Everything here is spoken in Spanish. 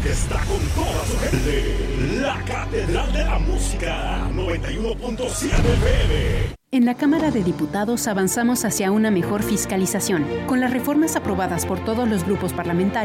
está con toda su gente. La Catedral de la Música, 91.7 FM. En la Cámara de Diputados avanzamos hacia una mejor fiscalización. Con las reformas aprobadas por todos los grupos parlamentarios,